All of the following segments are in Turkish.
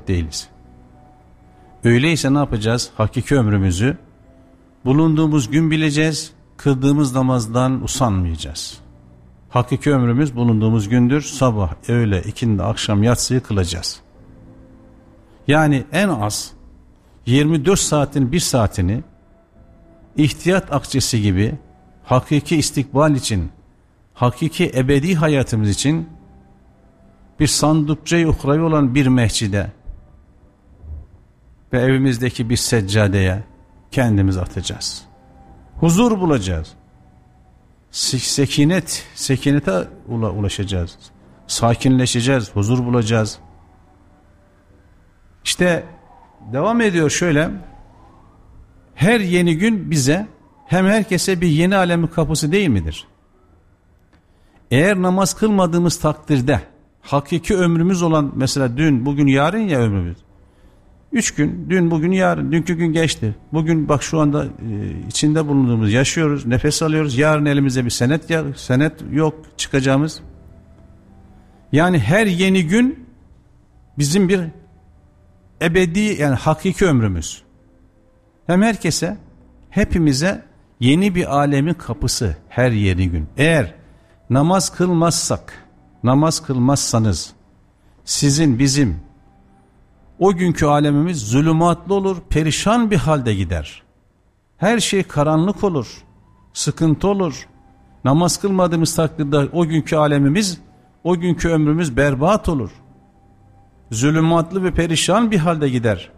ait değiliz. Öyleyse ne yapacağız? Hakiki ömrümüzü bulunduğumuz gün bileceğiz, kıldığımız namazdan usanmayacağız. Hakiki ömrümüz bulunduğumuz gündür. Sabah, öğle, ikindi, akşam, yatsıyı kılacağız. Yani en az 24 saatin 1 saatini ihtiyat akçesi gibi hakiki istikbal için, hakiki ebedi hayatımız için bir sandıkçayı uhravi olan bir mescide ve evimizdeki bir seccadeye kendimizi atacağız. Huzur bulacağız. Sekinete ulaşacağız. Sakinleşeceğiz, huzur bulacağız. İşte devam ediyor şöyle. Her yeni gün bize hem herkese bir yeni alemin kapısı değil midir? Eğer namaz kılmadığımız takdirde hakiki ömrümüz olan, mesela dün, bugün, yarın ya ömrümüz. 3 gün, dün, bugün, yarın. Dünkü gün geçti. Bugün bak şu anda içinde bulunduğumuz, yaşıyoruz, nefes alıyoruz. Yarın elimizde bir senet yok çıkacağımız. Yani her yeni gün bizim bir ebedi, yani hakiki ömrümüz. Hem herkese, hepimize yeni bir alemin kapısı her yeni gün. Eğer namaz kılmazsanız sizin, bizim o günkü alemimiz zulümatlı olur, perişan bir halde gider. Her şey karanlık olur, sıkıntı olur. Namaz kılmadığımız takdirde o günkü alemimiz, o günkü ömrümüz berbat olur. Zulümatlı ve perişan bir halde gider.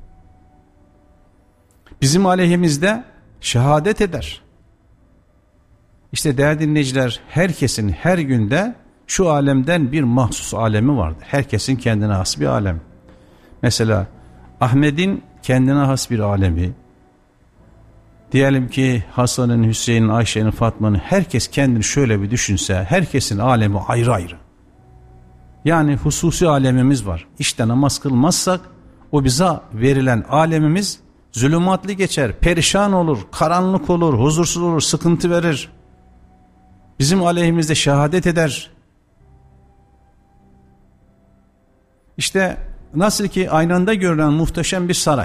Bizim aleyhimizde şehadet eder. İşte değerli dinleyiciler, herkesin her günde şu alemden bir mahsus alemi vardır. Herkesin kendine has bir alem. Mesela Ahmet'in kendine has bir alemi, diyelim ki Hasan'ın, Hüseyin'in, Ayşe'nin, Fatma'nın, herkes kendini şöyle bir düşünse, herkesin alemi ayrı ayrı. Yani hususi alemimiz var. İşte namaz kılmazsak o bize verilen alemimiz zulümatlı geçer, perişan olur, karanlık olur, huzursuz olur, sıkıntı verir. Bizim aleyhimizde şehadet eder. İşte nasıl ki aynanda görülen muhteşem bir saray.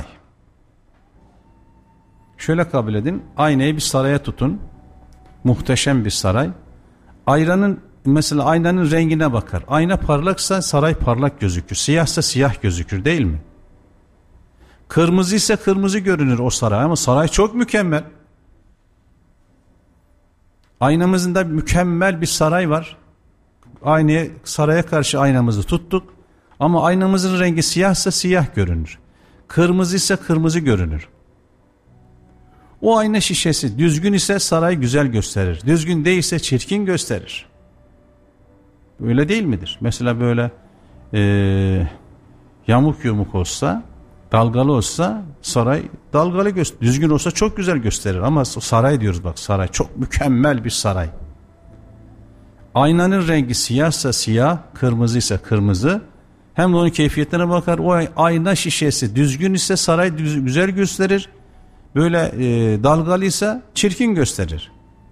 Şöyle kabul edin, aynayı bir saraya tutun. Muhteşem bir saray. Mesela aynanın rengine bakar. Ayna parlaksa saray parlak gözükür. Siyahsa siyah gözükür, değil mi? Kırmızı ise kırmızı görünür o saray, ama saray çok mükemmel. Aynamızın da mükemmel bir saray var. Saraya karşı aynamızı tuttuk. Ama aynamızın rengi siyahsa siyah görünür. Kırmızı ise kırmızı görünür. O ayna şişesi düzgün ise saray güzel gösterir. Düzgün değilse çirkin gösterir. Öyle değil midir? Mesela böyle yamuk yumuk olsa, dalgalı olsa saray dalgalı gösterir. Düzgün olsa çok güzel gösterir. Ama saray diyoruz, bak, saray çok mükemmel bir saray. Aynanın rengi siyahsa siyah, kırmızıysa kırmızı. Hem de onun keyfiyetine bakar. O ayna şişesi düzgün ise saray güzel gösterir. Böyle dalgalıysa çirkin gösterir.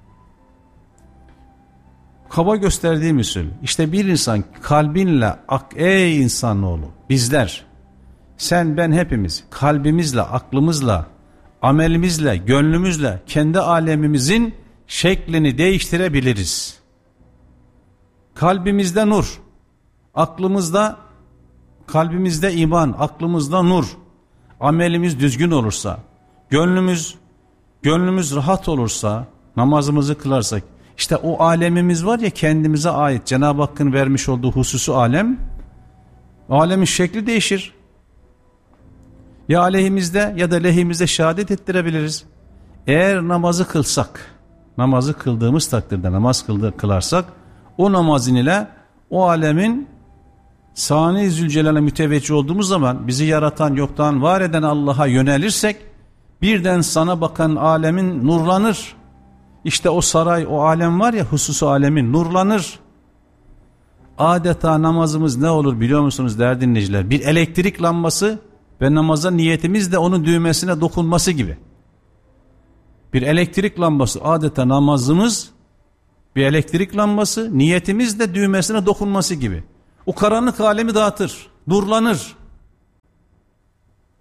Kaba gösterdiği misal. İşte bir insan kalbinle, ey insanoğlu, bizler, sen, ben, hepimiz kalbimizle, aklımızla, amelimizle, gönlümüzle kendi alemimizin şeklini değiştirebiliriz. Kalbimizde nur, kalbimizde iman, aklımızda nur, amelimiz düzgün olursa, gönlümüz rahat olursa, namazımızı kılarsak, işte o alemimiz var ya, kendimize ait Cenab-ı Hakk'ın vermiş olduğu hususi alem, alemin şekli değişir. Ya aleyhimizde ya da lehimizde şehadet ettirebiliriz. Eğer namazı kıldığımız takdirde kılarsak, o namazın ile o alemin Sani Zülcelal'e müteveccih olduğumuz zaman, bizi yaratan, yoktan var eden Allah'a yönelirsek, birden sana bakan alemin nurlanır. İşte o saray, o alem var ya, hususi alemin nurlanır. Adeta namazımız ne olur biliyor musunuz değerli dinleyiciler? Bir elektrik lambası ve namaza niyetimiz de onun düğmesine dokunması gibi. Bir elektrik lambası, adeta namazımız bir elektrik lambası, niyetimiz de düğmesine dokunması gibi. O karanlık alemi dağıtır, nurlanır.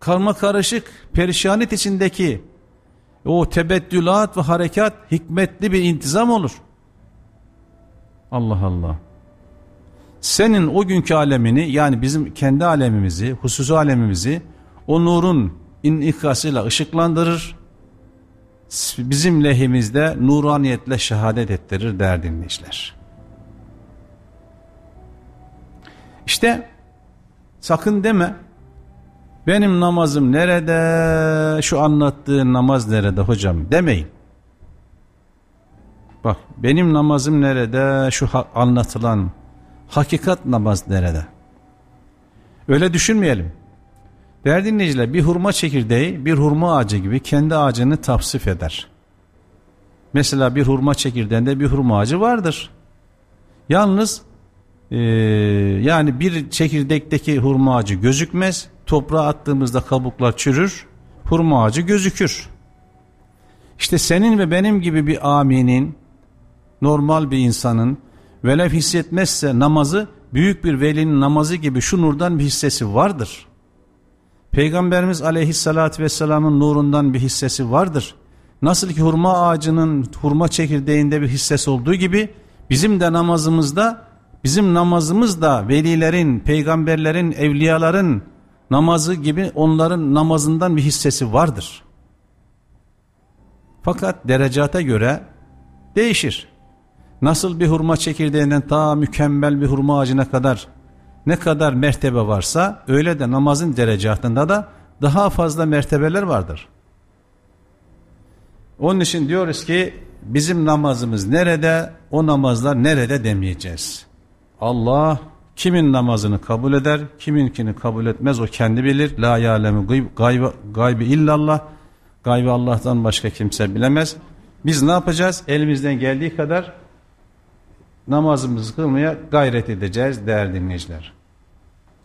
karma karışık, perişaniyet içindeki o tebeddülat ve harekat hikmetli bir intizam olur. Allah Allah. Senin o günkü alemini, yani bizim kendi alemimizi, hususi alemimizi o nurun inikasıyla ışıklandırır. Bizim lehimizde nuraniyetle şehadet ettirir değerli dinleyiciler. İşte sakın deme, benim namazım nerede, şu anlattığın namaz nerede hocam demeyin. Bak, benim namazım nerede, şu anlatılan hakikat namaz nerede? Öyle düşünmeyelim. Değerli dinleyiciler, bir hurma çekirdeği bir hurma ağacı gibi kendi ağacını tavsif eder. Mesela bir hurma çekirdeğinde bir hurma ağacı vardır. Yalnız yani bir çekirdekteki hurma ağacı gözükmez. Toprağa attığımızda kabuklar çürür, hurma ağacı gözükür. İşte senin ve benim gibi bir aminin, normal bir insanın velev hissetmezse namazı, büyük bir velinin namazı gibi şu nurdan bir hissesi vardır. Peygamberimiz aleyhissalatü vesselamın nurundan bir hissesi vardır. Nasıl ki hurma ağacının hurma çekirdeğinde bir hissesi olduğu gibi bizim namazımız da velilerin, peygamberlerin, evliyaların namazı gibi onların namazından bir hissesi vardır. Fakat derecata göre değişir. Nasıl bir hurma çekirdeğinden ta mükemmel bir hurma ağacına kadar ne kadar mertebe varsa, öyle de namazın derecatında da daha fazla mertebeler vardır. Onun için diyoruz ki bizim namazımız nerede, o namazlar nerede demeyeceğiz. Allah kimin namazını kabul eder, kiminkini kabul etmez o kendi bilir. La ya'lemu gaybi illallah. Gaybı Allah'tan başka kimse bilemez. Biz ne yapacağız? Elimizden geldiği kadar namazımızı kılmaya gayret edeceğiz değerli dinleyiciler.